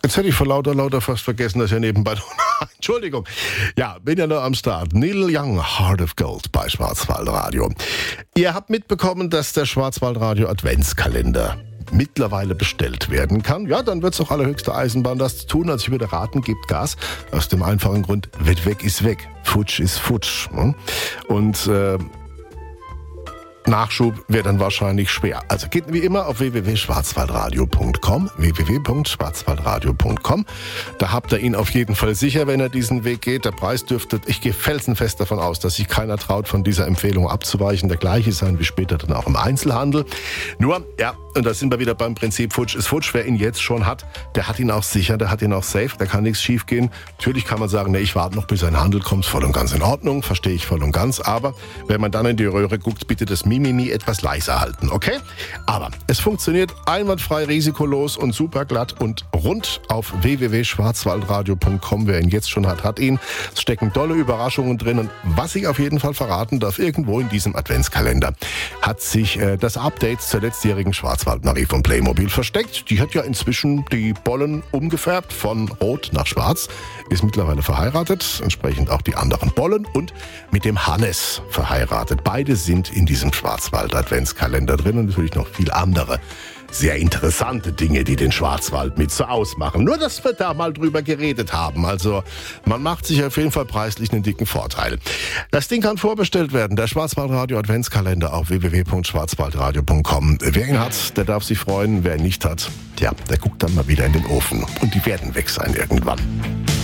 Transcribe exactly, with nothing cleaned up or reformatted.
Jetzt hätte ich vor lauter, lauter fast vergessen, dass er nebenbei... Entschuldigung. Ja, bin ja noch am Start. Neil Young, Heart of Gold bei Schwarzwaldradio. Ihr habt mitbekommen, dass der Schwarzwaldradio Adventskalender mittlerweile bestellt werden kann. Ja, dann wird es auch allerhöchste Eisenbahn, das zu tun. Also ich würde raten, gebt Gas. Aus dem einfachen Grund, wird weg ist weg. Futsch ist futsch. Und äh, Nachschub wäre dann wahrscheinlich schwer. Also geht wie immer auf w w w punkt schwarzwaldradio punkt com, w w w punkt schwarzwaldradio punkt com. Da habt ihr ihn auf jeden Fall sicher, wenn er diesen Weg geht. Der Preis dürfte, ich gehe felsenfest davon aus, dass sich keiner traut, von dieser Empfehlung abzuweichen. Der gleiche sein wie später dann auch im Einzelhandel. Nur, ja, und da sind wir wieder beim Prinzip Futsch ist Futsch. Wer ihn jetzt schon hat, der hat ihn auch sicher, der hat ihn auch safe, da kann nichts schief gehen. Natürlich kann man sagen, ne, ich warte noch, bis ein Handel kommt, voll und ganz in Ordnung, verstehe ich voll und ganz. Aber wenn man dann in die Röhre guckt, bitte das Mimimi etwas leiser halten, okay? Aber es funktioniert einwandfrei, risikolos und super glatt und rund auf w w w punkt schwarzwaldradio punkt com. Wer ihn jetzt schon hat, hat ihn. Es stecken tolle Überraschungen drin und was ich auf jeden Fall verraten darf, irgendwo in diesem Adventskalender hat sich äh, das Update zur letztjährigen Schwarzwald-Marie von Playmobil versteckt. Die hat ja inzwischen die Bollen umgefärbt von rot nach schwarz, ist mittlerweile verheiratet, entsprechend auch die anderen Bollen und mit dem Hannes verheiratet. Beide sind in diesem Schwarzwald-Adventskalender drin und natürlich noch viel andere sehr interessante Dinge, die den Schwarzwald mit so ausmachen. Nur, dass wir da mal drüber geredet haben. Also, man macht sich auf jeden Fall preislich einen dicken Vorteil. Das Ding kann vorbestellt werden. Der Schwarzwaldradio Adventskalender auf w w w punkt schwarzwaldradio punkt com. Wer ihn hat, der darf sich freuen. Wer ihn nicht hat, tja, der guckt dann mal wieder in den Ofen. Und die werden weg sein irgendwann.